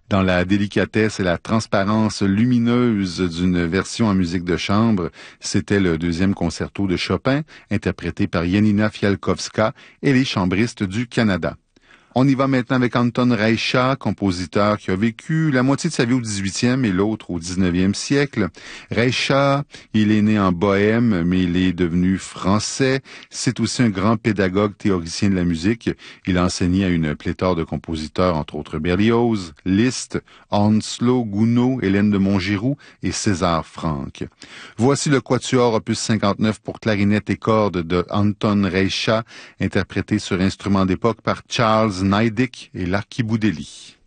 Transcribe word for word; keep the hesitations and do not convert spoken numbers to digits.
Dans la délicatesse et la transparence lumineuse d'une version en musique de chambre, c'était le deuxième concerto de Chopin, interprété par Janina Fialkowska et les chambristes du Canada. On y va maintenant avec Anton Reicha, compositeur qui a vécu la moitié de sa vie au dix-huitième et l'autre au dix-neuvième siècle. Reicha, il est né en Bohème, mais il est devenu français. C'est aussi un grand pédagogue théoricien de la musique. Il a enseigné à une pléthore de compositeurs, entre autres Berlioz, Liszt, Henslow, Gounod, Hélène de Montgiroux et César Franck. Voici le quatuor opus cinquante-neuf pour clarinette et cordes de Anton Reicha, interprété sur instrument d'époque par Charles Neidig et l'Archiboudeli.